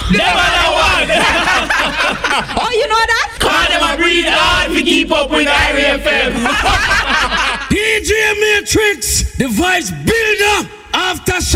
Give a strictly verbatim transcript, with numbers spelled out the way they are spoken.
Never the one. Oh, you know that? Cause them a breathe hard to keep up with Irie F M. D J Matrix, the vice builder, after